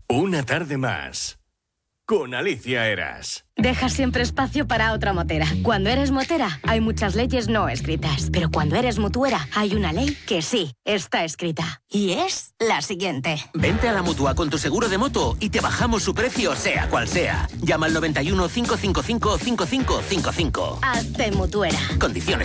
Una tarde más. Con Alicia Eras. Deja siempre espacio para otra motera. Cuando eres motera, hay muchas leyes no escritas. Pero cuando eres mutuera, hay una ley que sí está escrita. Y es la siguiente. Vente a la Mutua con tu seguro de moto y te bajamos su precio, sea cual sea. Llama al 91 555 5555. Hazte mutuera. Condiciones